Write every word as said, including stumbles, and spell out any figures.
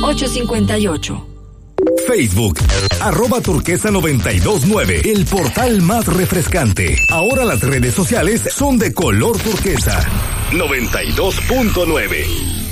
ocho cinco ocho. Facebook, arroba turquesa noventa y dos nueve, el portal más refrescante. Ahora las redes sociales son de color turquesa. noventa y dos punto nueve.